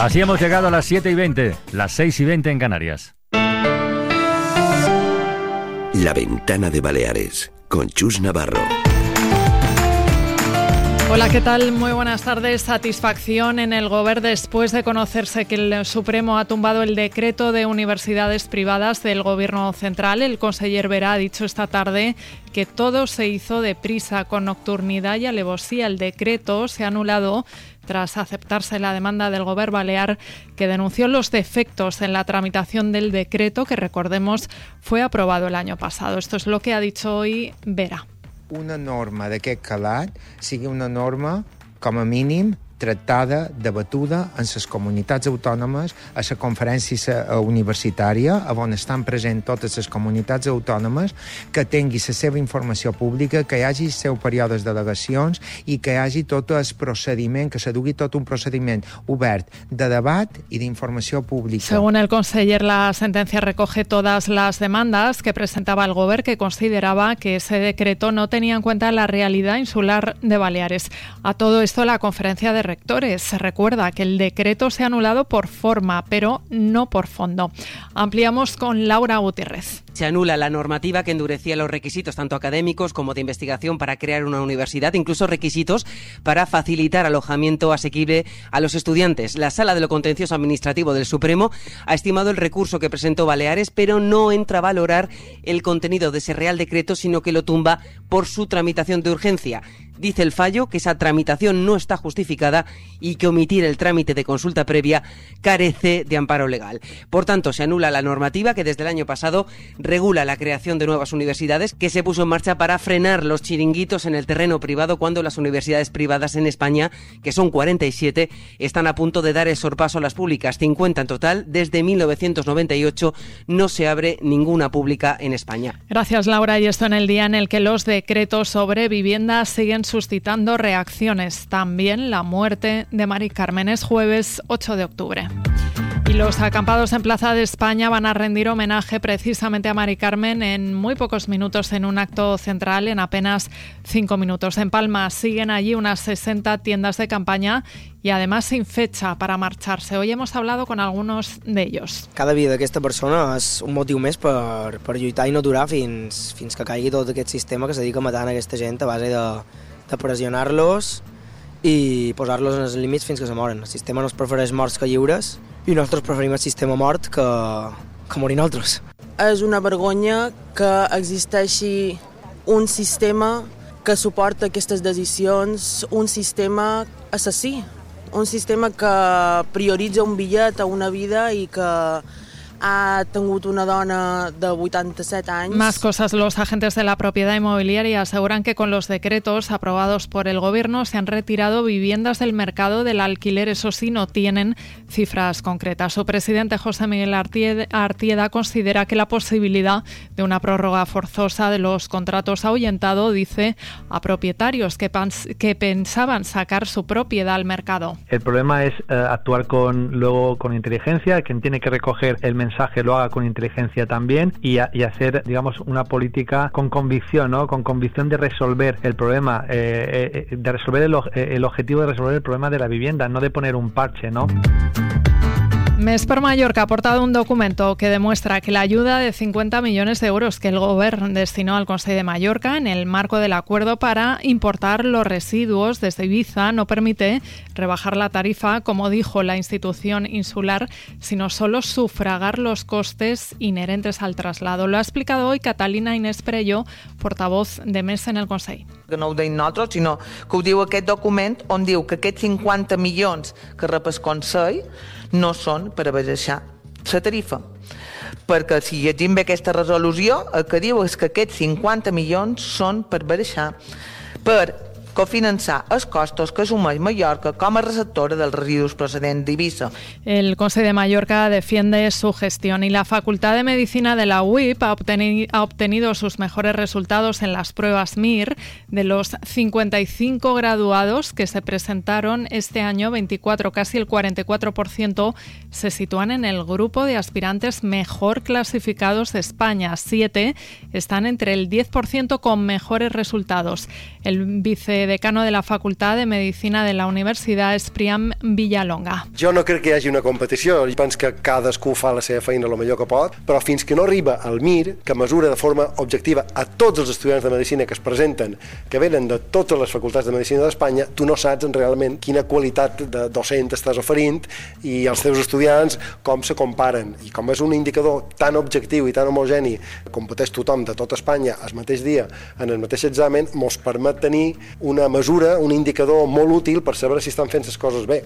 Así hemos llegado a las 7:20, las 6:20 en Canarias. La Ventana de Baleares, con Chus Navarro. Hola, ¿qué tal? Muy buenas tardes. Satisfacción en el Govern después de conocerse que el Supremo ha tumbado el decreto de universidades privadas del Gobierno central. El conseller Vera ha dicho esta tarde que todo se hizo deprisa, con nocturnidad y alevosía. El decreto se ha anulado tras aceptarse la demanda del Govern balear, que denunció los defectos en la tramitación del decreto, que recordemos fue aprobado el año pasado. Esto es lo que ha dicho hoy Vera. Una norma d'aquest calat sigui una norma, com a mínim, tractada, debatuda en les comunitats autònomes, a la conferència universitària, on estan presents totes les comunitats autònomes, que tingui la seva informació pública, que hi hagi els seus períodes d'al·legacions i que hi hagi tot el procediment, que se dugui tot un procediment obert de debat i d'informació pública. Según el conseller, la sentencia recoge todas las demandas que presentaba el Govern, que consideraba que ese decreto no tenía en cuenta la realidad insular de Baleares. A todo esto, la conferencia de rectores se recuerda que el decreto se ha anulado por forma, pero no por fondo. Ampliamos con Laura Gutiérrez. Se anula la normativa que endurecía los requisitos tanto académicos como de investigación para crear una universidad, incluso requisitos para facilitar alojamiento asequible a los estudiantes. La Sala de lo Contencioso Administrativo del Supremo ha estimado el recurso que presentó Baleares, pero no entra a valorar el contenido de ese Real Decreto, sino que lo tumba por su tramitación de urgencia. Dice el fallo que esa tramitación no está justificada y que omitir el trámite de consulta previa carece de amparo legal. Por tanto, se anula la normativa que desde el año pasado regula la creación de nuevas universidades, que se puso en marcha para frenar los chiringuitos en el terreno privado cuando las universidades privadas en España, que son 47, están a punto de dar el sorpaso a las públicas, 50 en total. Desde 1998 no se abre ninguna pública en España. Gracias, Laura. Y esto en el día en el que los decretos sobre vivienda siguen suscitando reacciones. También la muerte de Mari Carmen. Es jueves 8 de octubre. Y los acampados en Plaza de España van a rendir homenaje precisamente a Mari Carmen en muy pocos minutos, en un acto central en apenas 5 minutos. En Palma siguen allí unas 60 tiendas de campaña y además sin fecha para marcharse. Hoy hemos hablado con algunos de ellos. Cada vida d'aquesta persona és un motiu més per lluitar i no aturar fins que caigui tot aquest sistema que se dedica a matar aquesta gent a base de pressionar-los i posar-los en els límits fins que se moren. El sistema no es prefereix morts que lliures i nosaltres preferim el sistema mort que morir nosaltres. És una vergonya que existeixi un sistema que suporta aquestes decisions, un sistema assassí, un sistema que prioritza un bitllet a una vida i que ha tingut una dona de 87 años. Más cosas. Los agentes de la propiedad inmobiliaria aseguran que con los decretos aprobados por el Gobierno se han retirado viviendas del mercado del alquiler. Eso sí, no tienen cifras concretas. Su presidente, José Miguel Artieda, considera que la posibilidad de una prórroga forzosa de los contratos ha ahuyentado, dice, a propietarios que pensaban sacar su propiedad al mercado. El problema es actuar luego con inteligencia. Quien tiene que recoger el mensaje lo haga con inteligencia también y hacer, digamos, una política con convicción, ¿no? Con convicción de resolver el problema, de resolver el objetivo de resolver el problema de la vivienda, no de poner un parche, ¿no? Més per Mallorca ha aportado un documento que demuestra que la ayuda de 50 millones de euros que el Govern destinó al Consell de Mallorca en el marco del acuerdo para importar los residuos desde Ibiza no permite rebajar la tarifa, como dijo la institución insular, sino solo sufragar los costes inherentes al traslado. Lo ha explicado hoy Catalina Inés Perelló, portavoz de MES en el Consell. Que no ho deim nosaltres, sinó que ho diu aquest document on diu que aquests 50 milions que rep el Consell no són per abaixar la tarifa. Perquè si llegim bé aquesta resolució, el que diu és que aquests 50 milions són per baixar, per cofinançar els costos que assumeix Mallorca com a receptora dels residus procedents d'Eivissa. El Consell de Mallorca defiende su gestión y la Facultad de Medicina de la UIP ha obtenido sus mejores resultados en las pruebas MIR. De los 55 graduados que se presentaron este año, 24, casi el 44%, se sitúan en el grupo de aspirantes mejor clasificados de España. 7 están entre el 10% con mejores resultados. El vicedecano de la Facultad de Medicina de la Universitat, Espriam Villalonga. Jo no crec que hi hagi una competició, jo penso que cadascú fa la seva feina el millor que pot, però fins que no arriba al MIR, que mesura de forma objectiva a tots els estudiants de Medicina que es presenten, que venen de totes les facultats de Medicina d'Espanya, tu no saps realment quina qualitat de docent estàs oferint i els teus estudiants com se comparen. I com és un indicador tan objectiu i tan homogeni, competeix tothom de tot Espanya el mateix dia en el mateix examen, ens permet tenir una mesura, un indicador molt útil per saber si estan fent les coses bé.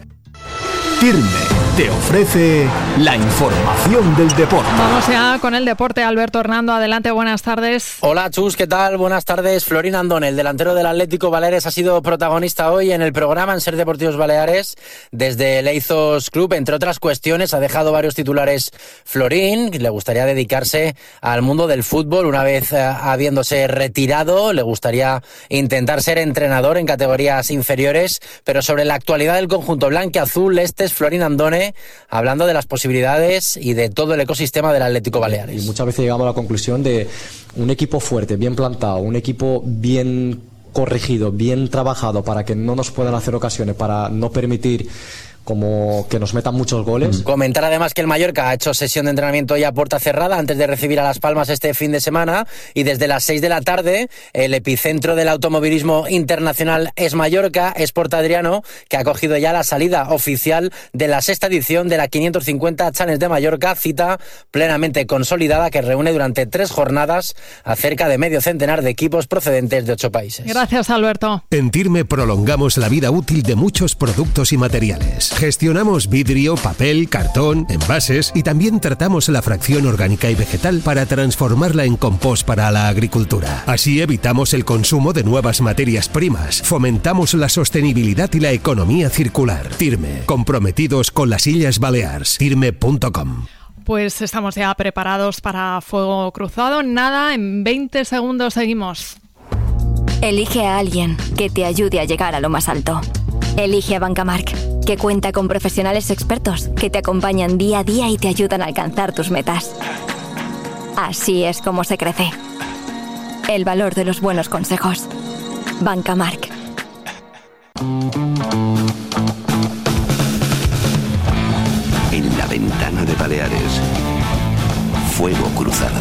Tirme te ofrece la información del deporte. Vamos ya con el deporte. Alberto Hernando, adelante, buenas tardes. Hola Chus, ¿qué tal? Buenas tardes. Florín Andone, el delantero del Atlético Baleares, ha sido protagonista hoy en el programa en Ser Deportivos Baleares desde el Eizos Club. Entre otras cuestiones, ha dejado varios titulares Florín. Le gustaría dedicarse al mundo del fútbol una vez habiéndose retirado. Le gustaría intentar ser entrenador en categorías inferiores, pero sobre la actualidad del conjunto blanquiazul, este es Florín Andone, hablando de las posibilidades y de todo el ecosistema del Atlético Baleares. Y muchas veces llegamos a la conclusión de un equipo fuerte, bien plantado, un equipo bien corregido, bien trabajado para que no nos puedan hacer ocasiones, para no permitir como que nos metan muchos goles. Comentar además que el Mallorca ha hecho sesión de entrenamiento ya a puerta cerrada antes de recibir a Las Palmas este fin de semana, y desde las 6 de la tarde el epicentro del automovilismo internacional es Mallorca, es Porta Adriano, que ha cogido ya la salida oficial de la 6ª edición de la 550 Challenge de Mallorca, cita plenamente consolidada que reúne durante 3 jornadas a cerca de medio centenar de equipos procedentes de 8 países. Gracias, Alberto. En Tirme prolongamos la vida útil de muchos productos y materiales. Gestionamos vidrio, papel, cartón, envases y también tratamos la fracción orgánica y vegetal para transformarla en compost para la agricultura. Así evitamos el consumo de nuevas materias primas, fomentamos la sostenibilidad y la economía circular. Tirme, comprometidos con las Illes Balears. Tirme.com. Pues estamos ya preparados para Fuego Cruzado. Nada, en 20 segundos seguimos. Elige a alguien que te ayude a llegar a lo más alto. Elige a Bancamark, que cuenta con profesionales expertos que te acompañan día a día y te ayudan a alcanzar tus metas. Así es como se crece. El valor de los buenos consejos. Bancamark. En la ventana de Baleares, Fuego Cruzado.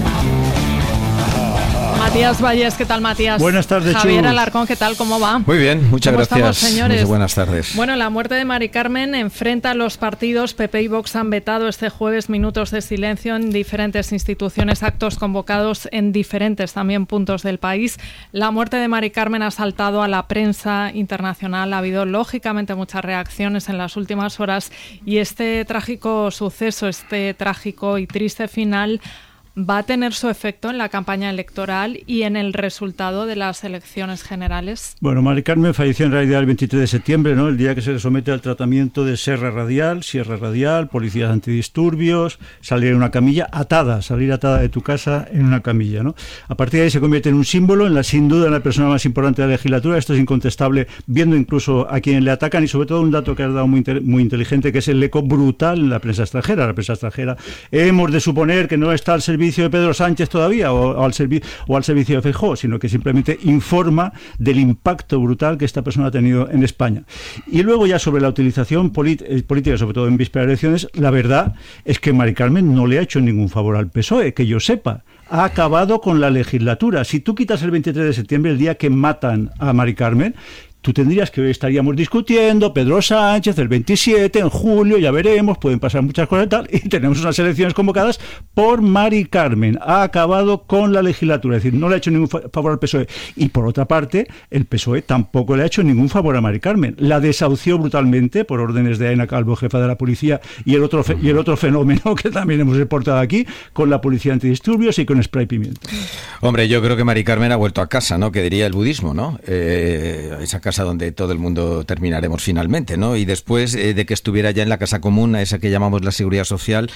Matías Valles, ¿qué tal, Matías? Buenas tardes, Javier Chus. Alarcón, ¿qué tal? ¿Cómo va? Muy bien, muchas ¿Cómo gracias. estamos, señores? Muy buenas tardes. Bueno, la muerte de Mari Carmen enfrenta a los partidos. PP y Vox han vetado este jueves minutos de silencio en diferentes instituciones, actos convocados en diferentes también puntos del país. La muerte de Mari Carmen ha saltado a la prensa internacional. Ha habido, lógicamente, muchas reacciones en las últimas horas y este trágico suceso, este trágico y triste final, ¿va a tener su efecto en la campaña electoral y en el resultado de las elecciones generales? Bueno, Mari Carmen falleció en realidad el 23 de septiembre, ¿no? El día que se le somete al tratamiento de sierra radial, policías antidisturbios, salir en una camilla, salir atada de tu casa en una camilla, ¿no? A partir de ahí se convierte en un símbolo, sin duda en la persona más importante de la legislatura. Esto es incontestable, viendo incluso a quienes le atacan, y sobre todo un dato que has dado muy inteligente, que es el eco brutal en la prensa extranjera. La prensa extranjera, hemos de suponer que no está al servicio de Pedro Sánchez todavía o al servicio de Feijóo, sino que simplemente informa del impacto brutal que esta persona ha tenido en España. Y luego ya sobre la utilización política, sobre todo en vísperas de elecciones, la verdad es que Mari Carmen no le ha hecho ningún favor al PSOE, que yo sepa. Ha acabado con la legislatura. Si tú quitas el 23 de septiembre, el día que matan a Mari Carmen, tú tendrías que hoy estaríamos discutiendo Pedro Sánchez el 27, en julio, ya veremos, pueden pasar muchas cosas y tal, y tenemos unas elecciones convocadas por Mari Carmen. Ha acabado con la legislatura, es decir, no le ha hecho ningún favor al PSOE. Y por otra parte, el PSOE tampoco le ha hecho ningún favor a Mari Carmen. La desahució brutalmente por órdenes de Aena Calvo, jefa de la policía, y el otro fenómeno que también hemos reportado aquí, con la policía antidisturbios y con spray pimienta. Hombre, yo creo que Mari Carmen ha vuelto a casa, ¿no? Que diría el budismo, ¿no? Esa casa donde todo el mundo terminaremos finalmente, ¿no? Y después de que estuviera ya en la casa común, esa que llamamos la Seguridad Social,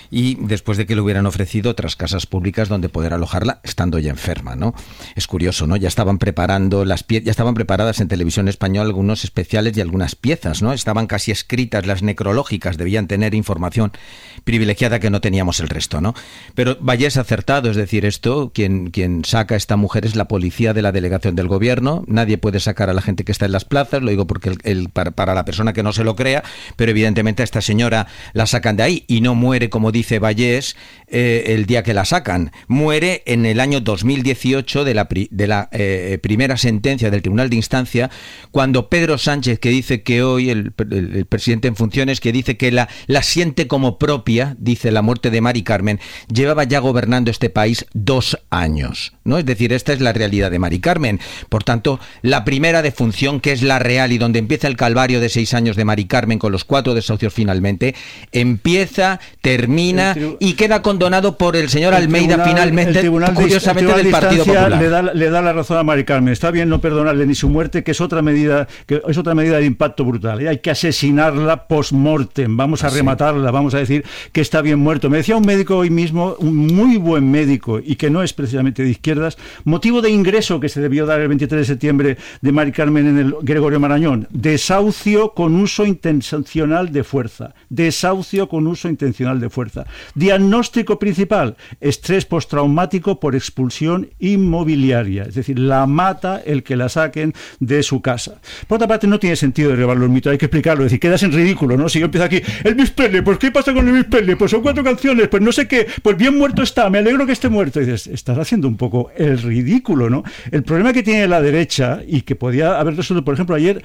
y después de que le hubieran ofrecido otras casas públicas donde poder alojarla estando ya enferma, ¿no? Es curioso, ¿no? Ya estaban preparadas en Televisión Española algunos especiales y algunas piezas, ¿no? Estaban casi escritas las necrológicas, debían tener información privilegiada que no teníamos el resto, ¿no? Pero Vallés ha acertado, es decir, esto, quien saca a esta mujer es la policía de la delegación del gobierno. Nadie puede sacar a la gente que está en las plazas, lo digo porque para la persona que no se lo crea, pero evidentemente a esta señora la sacan de ahí y no muere, como dice Vallés, el día que la sacan. Muere en el año 2018 de la primera sentencia del Tribunal de Instancia, cuando Pedro Sánchez, que dice que hoy, el presidente en funciones, que dice que la siente como propia, dice la muerte de Mari Carmen, llevaba ya gobernando este país 2 años, ¿no? Es decir, esta es la realidad de Mari Carmen. Por tanto, la primera defunción, que es la real y donde empieza el calvario de 6 años de Mari Carmen con los 4 desahucios finalmente, empieza, termina y queda condonado por el señor Almeida finalmente, curiosamente del Partido Popular. Le da la razón a Mari Carmen. Está bien no perdonarle ni su muerte, que es otra medida de impacto brutal. Y hay que asesinarla post-mortem. Vamos a rematarla, vamos a decir que está bien muerto. Me decía un médico hoy mismo, un muy buen médico, y que no es precisamente de izquierdas, motivo de ingreso que se debió dar el 23 de septiembre de Mari Carmen en el Gregorio Marañón: desahucio con uso intencional de fuerza. Desahucio con uso intencional de fuerza. Diagnóstico principal: estrés postraumático por expulsión inmobiliaria. Es decir, la mata el que la saquen de su casa. Por otra parte, no tiene sentido derribar los mitos, hay que explicarlo. Es decir, quedas en ridículo, ¿no? Si yo empiezo aquí, Elvis Presley, pues ¿qué pasa con Elvis Presley? Pues son 4 canciones, pues no sé qué, pues bien muerto está, me alegro que esté muerto. Y dices, estás haciendo un poco el ridículo, ¿no? El problema que tiene la derecha, y que podía haber resuelto, por ejemplo, ayer,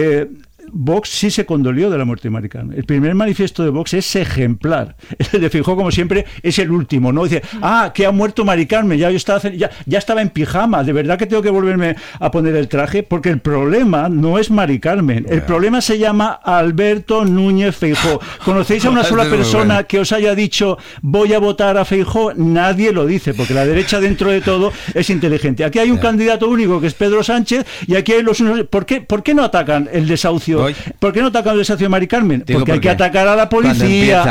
Vox sí se condolió de la muerte de Mari Carmen. El primer manifiesto de Vox es ejemplar. El de Feijóo, como siempre, es el último, ¿no? Dice, que ha muerto Mari Carmen, ya estaba en pijama, de verdad que tengo que volverme a poner el traje, porque el problema no es Mari Carmen, el problema se llama Alberto Núñez Feijóo. ¿Conocéis a una sola persona que os haya dicho voy a votar a Feijóo? Nadie lo dice, porque la derecha, dentro de todo, es inteligente. Aquí hay un candidato único, que es Pedro Sánchez, y aquí hay los unos... ¿Por qué no atacan el desahucio? ¿Por qué no atacan el desahucio de Mari Carmen? Porque hay que atacar a la policía,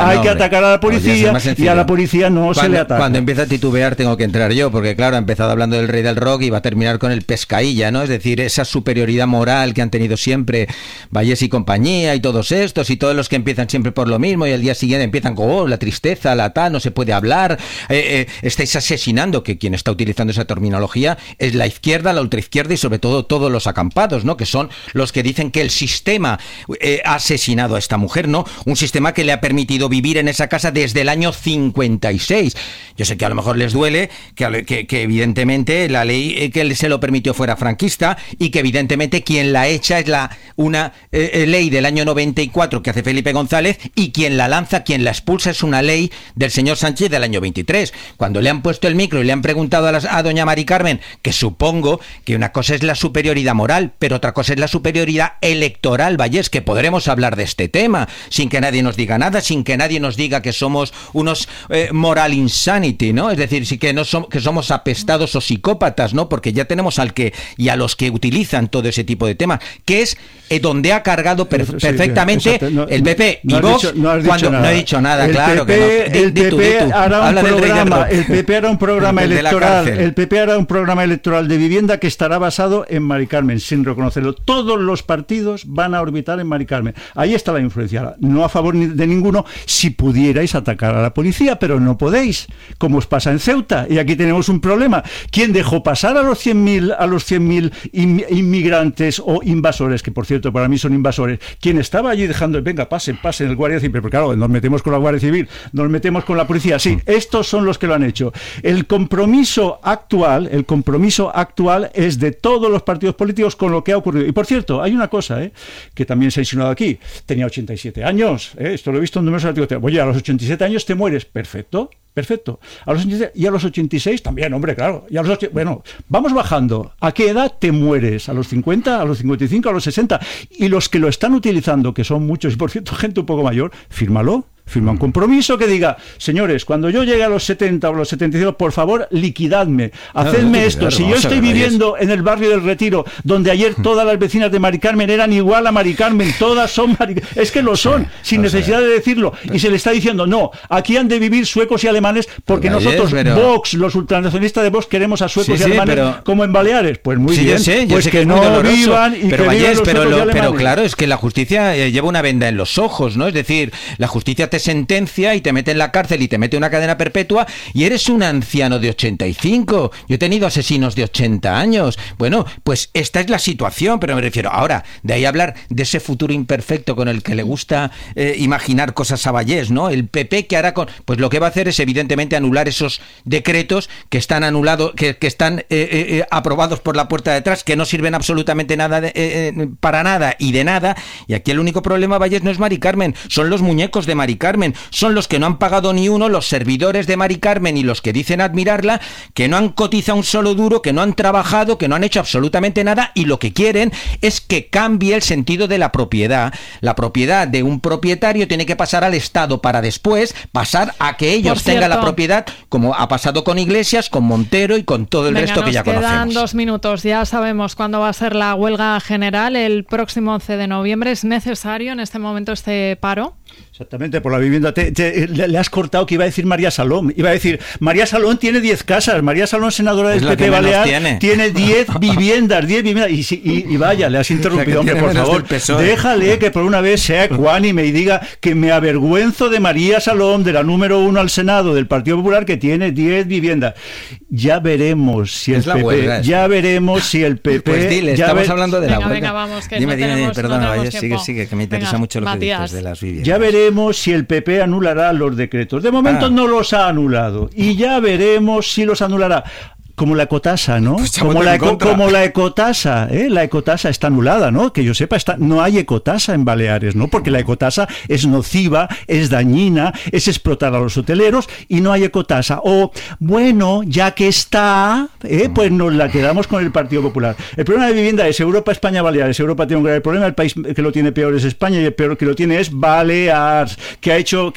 y a la policía no se le ataca. Cuando empieza a titubear tengo que entrar yo, porque claro, ha empezado hablando del rey del rock y va a terminar con el pescailla, ¿no? Es decir, esa superioridad moral que han tenido siempre Vallés y compañía y todos estos, y todos los que empiezan siempre por lo mismo y al día siguiente empiezan con la tristeza, la tal, no se puede hablar, estáis asesinando, que quien está utilizando esa terminología es la izquierda, la ultraizquierda y sobre todo todos los acampados, ¿no? Que son los que dicen que el sistema ha asesinado a esta mujer, ¿no? Un sistema que le ha permitido vivir en esa casa desde el año 56. Yo sé que a lo mejor les duele que evidentemente la ley que se lo permitió fuera franquista y que evidentemente quien la echa es una ley del año 94 que hace Felipe González, y quien la lanza, quien la expulsa es una ley del señor Sánchez del año 23. Cuando le han puesto el micro y le han preguntado a doña Mari Carmen, que supongo que una cosa es la superioridad moral, pero otra cosa es la superioridad electoral, Vallés, que podremos hablar de este tema sin que nadie nos diga nada, sin que nadie nos diga que somos unos moral insanity, ¿no? Es decir, que somos apestados o psicópatas, ¿no? Porque ya tenemos a los que utilizan todo ese tipo de temas, que es donde ha cargado perfectamente el PP y Vox. No he dicho nada, claro que no. El PP hará un programa electoral. El PP hará un programa electoral de vivienda que estará basado en Mari Carmen, sin reconocerlo. Todos los partidos van a orbitar en Mari Carmen. Ahí está la influencia. No a favor de ninguno. Si pudierais atacar a la policía, pero no podéis, como os pasa en Ceuta. Y aquí tenemos un problema. ¿Quién dejó pasar a los 100.000 inmigrantes o invasores, que por cierto para mí son invasores? ¿Quién estaba allí dejando, venga, pasen el Guardia Civil? Pero claro, nos metemos con la Guardia Civil, nos metemos con la policía. Sí, estos son los que lo han hecho. El compromiso actual es de todos los partidos políticos con lo que ha ocurrido. Y por cierto, hay una cosa, que también se ha insinuado aquí. Tenía 87 años, esto lo he visto en numerosos artículos. Oye, a los 87 años te mueres. Perfecto. A los 87, y a los 86 también, hombre, claro. Y a los bueno, vamos bajando. ¿A qué edad te mueres? ¿A los 50? ¿A los 55? ¿A los 60? Y los que lo están utilizando, que son muchos, y por cierto, gente un poco mayor, fírmalo. firma un compromiso que diga, señores, cuando yo llegue a los 70 o los 75, por favor, liquidadme, hacedme esto. Si yo estoy viviendo en el barrio del Retiro, donde ayer todas las vecinas de Mari Carmen eran igual a Mari Carmen, todas son es que lo son, sin necesidad de decirlo, y se le está diciendo, no, aquí han de vivir suecos y alemanes, porque nosotros, Vox, los ultranacionalistas de Vox, queremos a suecos y alemanes como en Baleares. Pues muy bien, pues que no vivan y que vivan los suecos y alemanes. Pero claro, es que la justicia lleva una venda en los ojos, ¿no? Es decir, la justicia te sentencia y te mete en la cárcel y te mete una cadena perpetua y eres un anciano de 85. Yo he tenido asesinos de 80 años. Bueno, pues esta es la situación, pero me refiero ahora, de ahí hablar de ese futuro imperfecto con el que le gusta imaginar cosas a Vallés, ¿no? El PP que hará pues lo que va a hacer es evidentemente anular esos decretos que están anulados, que están aprobados por la puerta de atrás, que no sirven absolutamente nada para nada y de nada. Y aquí el único problema, Vallés, no es Mari Carmen, son los muñecos de Mari Carmen, son los que no han pagado ni uno, los servidores de Mari Carmen y los que dicen admirarla, que no han cotizado un solo duro, que no han trabajado, que no han hecho absolutamente nada, y lo que quieren es que cambie el sentido de la propiedad. La propiedad de un propietario tiene que pasar al Estado para después pasar a que ellos tengan la propiedad, como ha pasado con Iglesias, con Montero y con todo el resto que ya conocemos. Quedan 2 minutos, ya sabemos cuándo va a ser la huelga general, el próximo 11 de noviembre. ¿Es necesario en este momento este paro? Exactamente, por la vivienda. Le has cortado que iba a decir María Salom. Iba a decir, María Salom tiene 10 casas. María Salom, senadora del PP Balear, tiene 10 viviendas. 10 viviendas. Y vaya, le has interrumpido, hombre, por favor. Déjale que por una vez sea ecuánime y diga que me avergüenzo de María Salom, de la número 1 al Senado del Partido Popular, que tiene 10 viviendas. Ya veremos si el PP... Ya veremos si el PP... Pues dile, estamos hablando de la huelga. Venga, vamos, que dime, no perdona, Vallés, sigue, que me interesa mucho lo que dices de las viviendas. Ya veremos si el PP anulará los decretos. De momento no los ha anulado. Y ya veremos si los anulará. Como la ecotasa, ¿no? Pues como la ecotasa, la ecotasa está anulada, ¿no? Que yo sepa, no hay ecotasa en Baleares, ¿no? Porque la ecotasa es nociva, es dañina, es explotar a los hoteleros y no hay ecotasa. O, bueno, ya que está, pues nos la quedamos con el Partido Popular. El problema de vivienda es Europa, España, Baleares. Europa tiene un grave problema, el país que lo tiene peor es España y el peor que lo tiene es Baleares, que ha hecho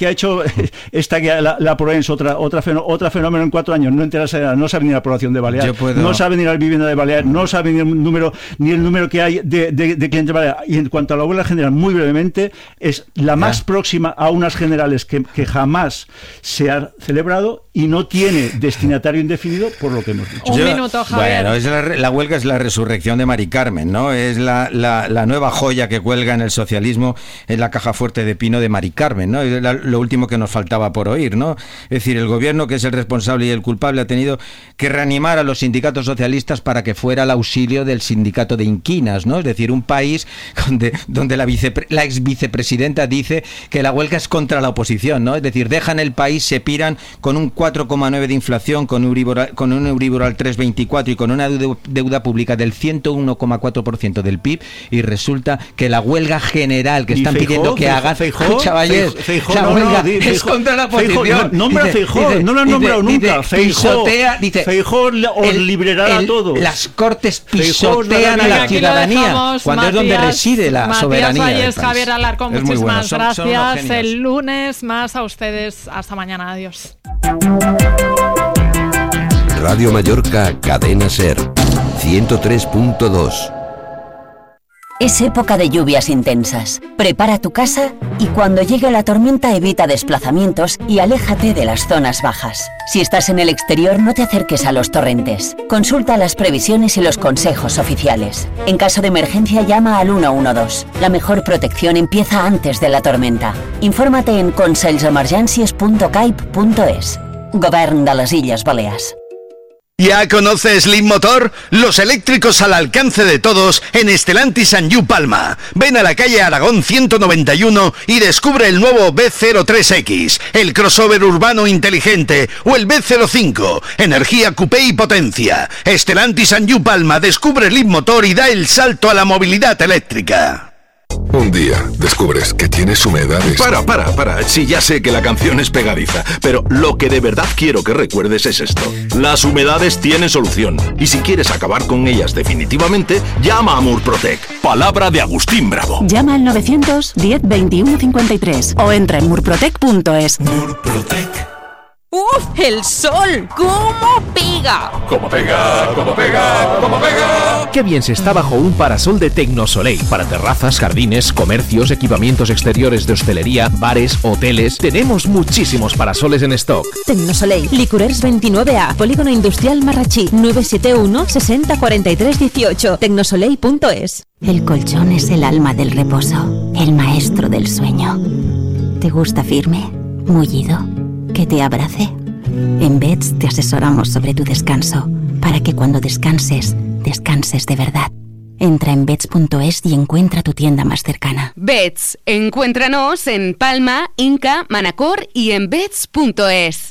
esta que la Provence, otra fenómeno en 4 años, no sabe ni la población de Baleares, no sabe ni la vivienda de Baleares, no sabe ni el número que hay de clientes de Baleares. Y en cuanto a la huelga general, muy brevemente, es la más próxima a unas generales que jamás se ha celebrado y no tiene destinatario indefinido, por lo que hemos dicho. Un minuto, Javier. Bueno, la huelga es la resurrección de Mari Carmen, ¿no? Es la nueva joya que cuelga en el socialismo, es la caja fuerte de pino de Mari Carmen, ¿no? Es lo último que nos faltaba por oír, ¿no? Es decir, el gobierno, que es el responsable y el culpable, ha tenido que reanimar a los sindicatos socialistas para que fuera el auxilio del sindicato de inquinas, ¿no? Es decir, un país donde la ex vicepresidenta dice que la huelga es contra la oposición, ¿no? Es decir, dejan el país, se piran con un 4,9 de inflación, con un Euribor al 3,24 y con una deuda pública del 101,4% del PIB, y resulta que la huelga general que están pidiendo que hagan, chavales, la huelga es contra la oposición. Nombra a Feijóo, no lo han nombrado nunca. Feijóo os liberará a todos. Las Cortes pisotean a la ciudadanía cuando es donde reside la soberanía del país. Javier Alarcón, muchísimas gracias. El lunes más a ustedes. Hasta mañana. Adiós. Radio Mallorca, Cadena SER, 103.2. Es época de lluvias intensas. Prepara tu casa y cuando llegue la tormenta evita desplazamientos y aléjate de las zonas bajas. Si estás en el exterior, no te acerques a los torrentes. Consulta las previsiones y los consejos oficiales. En caso de emergencia, llama al 112. La mejor protección empieza antes de la tormenta. Infórmate en conselsemergències.caip.es. Govern de les Illes Balears. ¿Ya conoces Leap Motor? Los eléctricos al alcance de todos en Stellantis Sanyu Palma. Ven a la calle Aragón 191 y descubre el nuevo B03X, el crossover urbano inteligente, o el B05, energía coupé y potencia. Stellantis Sanyu Palma descubre Leap Motor y da el salto a la movilidad eléctrica. Un día descubres que tienes humedades. Para. Sí, ya sé que la canción es pegadiza, pero lo que de verdad quiero que recuerdes es esto. Las humedades tienen solución. Y si quieres acabar con ellas definitivamente, llama a Murprotec. Palabra de Agustín Bravo. Llama al 910 21 53 o entra en murprotec.es. Murprotec. ¡Uf! ¡El sol! ¿Cómo pega? ¡Cómo pega! ¡Cómo pega! ¡Cómo pega! Qué bien se está bajo un parasol de Tecnosoleil. Para terrazas, jardines, comercios, equipamientos exteriores de hostelería, bares, hoteles. Tenemos muchísimos parasoles en stock. Tecnosoleil, Licurers 29A, Polígono Industrial Marrachí, 971 60 43 18, tecnosoleil.es. El colchón es el alma del reposo, el maestro del sueño. ¿Te gusta firme? ¿Mullido? ¿Que te abrace? En Beds te asesoramos sobre tu descanso, para que cuando descanses, descanses de verdad. Entra en Beds.es y encuentra tu tienda más cercana. Beds, encuéntranos en Palma, Inca, Manacor y en Beds.es.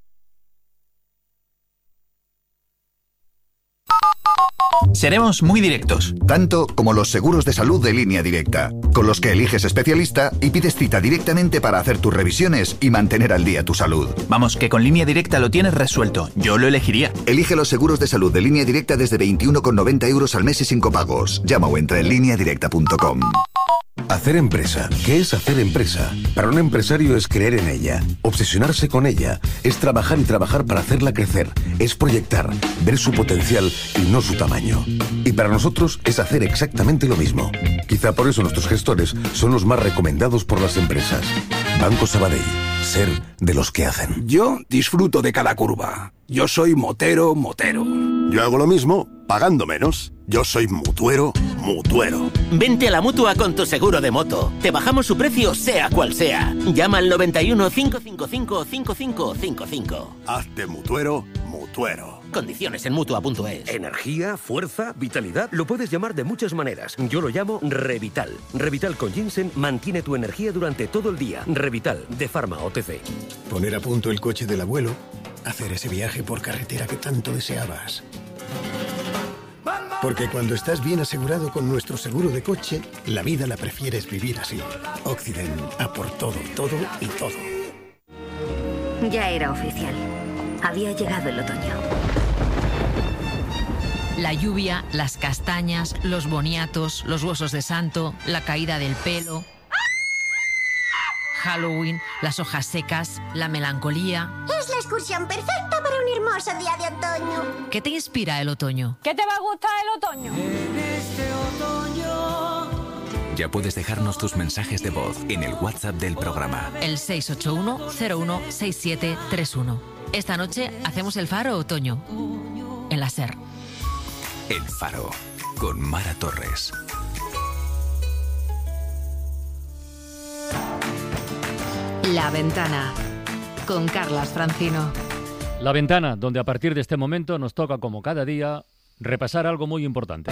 Seremos muy directos. Tanto como los seguros de salud de Línea Directa, con los que eliges especialista y pides cita directamente para hacer tus revisiones y mantener al día tu salud. Vamos, que con Línea Directa lo tienes resuelto. Yo lo elegiría. Elige los seguros de salud de Línea Directa desde 21,90 € al mes y sin copagos. Llama o entra en lineadirecta.com. Hacer empresa. ¿Qué es hacer empresa? Para un empresario es creer en ella, obsesionarse con ella, es trabajar y trabajar para hacerla crecer, es proyectar, ver su potencial y no su tamaño. Y para nosotros es hacer exactamente lo mismo. Quizá por eso nuestros gestores son los más recomendados por las empresas. Banco Sabadell. Ser de los que hacen. Yo disfruto de cada curva. Yo soy motero. Yo hago lo mismo, pagando menos. Yo soy mutuero. Vente a la Mutua con tu seguro de moto. Te bajamos su precio sea cual sea. Llama al 91 555 5555. Hazte mutuero. Condiciones en Mutua.es. Energía, fuerza, vitalidad. Lo puedes llamar de muchas maneras. Yo lo llamo Revital. Revital con ginseng mantiene tu energía durante todo el día. Revital, de Pharma OTC. Poner a punto el coche del abuelo. Hacer ese viaje por carretera que tanto deseabas. Porque cuando estás bien asegurado con nuestro seguro de coche, la vida la prefieres vivir así. Occident, a por todo y todo. Ya era oficial. Había llegado el otoño. La lluvia, las castañas, los boniatos, los huesos de santo, la caída del pelo, Halloween, las hojas secas, la melancolía. Es la excursión perfecta para un hermoso día de otoño. ¿Qué te inspira el otoño? ¿Qué te va a gustar el otoño? En este otoño. Ya puedes dejarnos tus mensajes de voz en el WhatsApp del programa. El 681 01 6731. Esta noche hacemos el Faro Otoño en la SER. El Faro, con Mara Torres. La Ventana, con Carlas Francino. La Ventana, donde a partir de este momento nos toca, como cada día, repasar algo muy importante.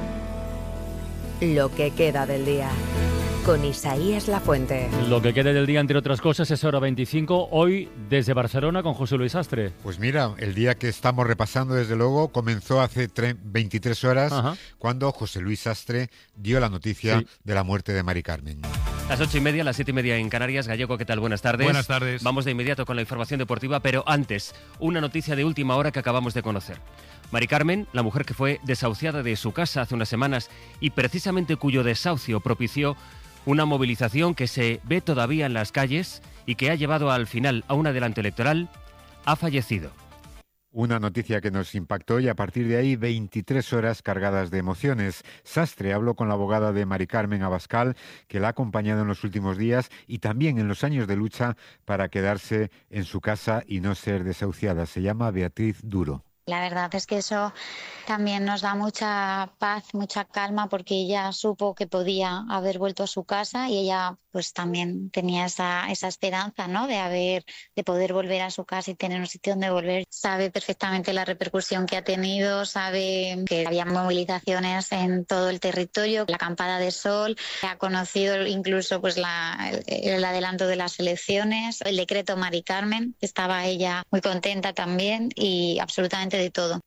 Lo que queda del día, con Isaías Lafuente. Lo que queda del día, entre otras cosas, es Hora 25, hoy desde Barcelona con José Luis Astre. Pues mira, el día que estamos repasando, desde luego, comenzó hace 23 horas, cuando José Luis Astre dio la noticia de la muerte de Mari Carmen. Las 8:30, las 7:30 en Canarias. Gallego, ¿qué tal? Buenas tardes. Buenas tardes. Vamos de inmediato con la información deportiva, pero antes, una noticia de última hora que acabamos de conocer. Mari Carmen, la mujer que fue desahuciada de su casa hace unas semanas y precisamente cuyo desahucio propició una movilización que se ve todavía en las calles y que ha llevado al final a un adelanto electoral, ha fallecido. Una noticia que nos impactó y a partir de ahí 23 horas cargadas de emociones. Sastre habló con la abogada de Mari Carmen Abascal, que la ha acompañado en los últimos días y también en los años de lucha para quedarse en su casa y no ser desahuciada. Se llama Beatriz Duro. La verdad es que eso también nos da mucha paz, mucha calma, porque ella supo que podía haber vuelto a su casa y ella pues también tenía esa esperanza, ¿no? de poder volver a su casa y tener un sitio donde volver. Sabe perfectamente la repercusión que ha tenido, sabe que había movilizaciones en todo el territorio, la acampada de sol, ha conocido incluso pues el adelanto de las elecciones, el decreto Mari Carmen, estaba ella muy contenta también y absolutamente de todo.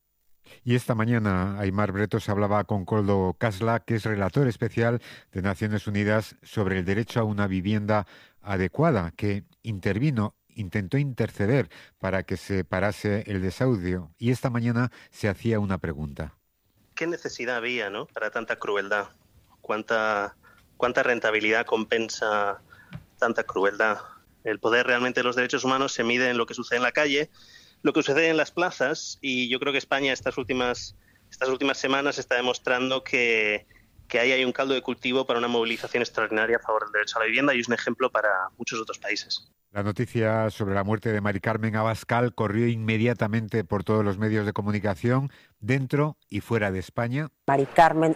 Y esta mañana Aimar Bretos hablaba con Koldo Casla, que es relator especial de Naciones Unidas sobre el derecho a una vivienda adecuada, que intentó interceder para que se parase el desahucio. Y esta mañana se hacía una pregunta. ¿Qué necesidad había, ¿no?, para tanta crueldad? ¿Cuánta rentabilidad compensa tanta crueldad? El poder realmente de los derechos humanos se mide en lo que sucede en la calle, lo que sucede en las plazas, y yo creo que España estas últimas semanas está demostrando que ahí hay un caldo de cultivo para una movilización extraordinaria a favor del derecho a la vivienda, y es un ejemplo para muchos otros países. La noticia sobre la muerte de Mari Carmen Abascal corrió inmediatamente por todos los medios de comunicación, dentro y fuera de España. Mari Carmen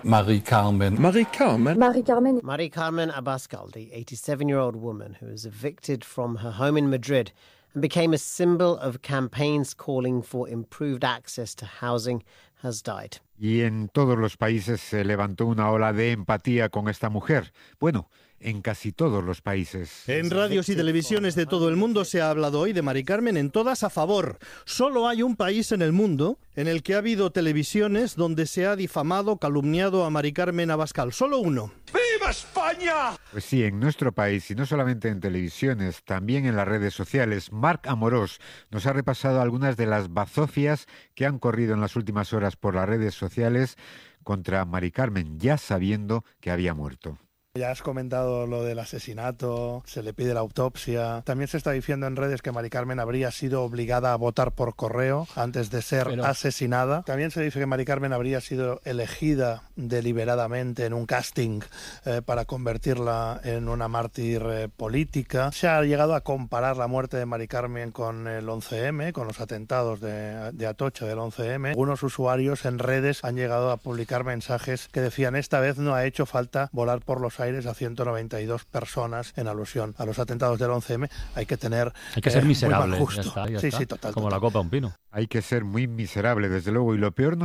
Abascal, the 87-year-old woman who was evicted from her home in Madrid and became a symbol of campaigns calling for improved access to housing, has died. Y en todos los países se levantó una ola de empatía con esta mujer. Bueno, en casi todos los países. En radios y televisiones de todo el mundo se ha hablado hoy de Mari Carmen, en todas a favor. Solo hay un país en el mundo en el que ha habido televisiones donde se ha difamado, calumniado a Mari Carmen Abascal. Solo uno. ¡Viva España! Pues sí, en nuestro país, y no solamente en televisiones, también en las redes sociales. Marc Amorós nos ha repasado algunas de las bazofias que han corrido en las últimas horas por las redes sociales contra Mari Carmen, ya sabiendo que había muerto. Ya has comentado lo del asesinato, se le pide la autopsia. También se está diciendo en redes que Mari Carmen habría sido obligada a votar por correo antes de ser asesinada. También se dice que Mari Carmen habría sido elegida deliberadamente en un casting para convertirla en una mártir política. Se ha llegado a comparar la muerte de Mari Carmen con el 11M, con los atentados de Atocha del 11M. Algunos usuarios en redes han llegado a publicar mensajes que decían: esta vez no ha hecho falta volar por los aires a 192 personas, en alusión a los atentados del 11M. Hay que ser miserable. Muy mal justo. Ya está. Sí, total. Como la copa a un pino. Hay que ser muy miserable, desde luego, y lo peor no